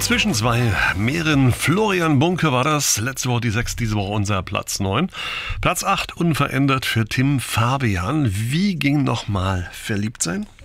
Zwischen zwei Meeren. Florian Bunke war das. Letzte Woche die 6, diese Woche unser Platz 9. Platz 8 unverändert für Tim Fabian. Wie ging nochmal verliebt sein?